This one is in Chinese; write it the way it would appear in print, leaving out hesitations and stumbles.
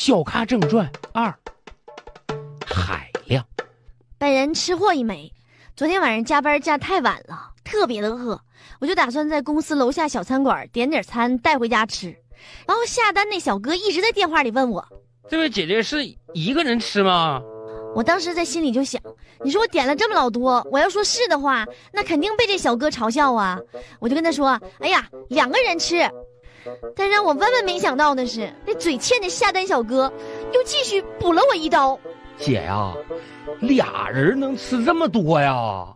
小咖正传2，海量。 本人吃货一枚，昨天晚上加班加太晚了，特别的饿，我就打算在公司楼下小餐馆点点餐带回家吃。然后下单那小哥一直在电话里问我， 这位姐姐是一个人吃吗？ 我当时在心里就想，你说我点了这么老多，我要说是的话，那肯定被这小哥嘲笑啊。我就跟他说，哎呀，2个人吃。但让我万万没想到的是，那嘴欠的下单小哥又继续补了我一刀。 姐呀，俩人能吃这么多呀？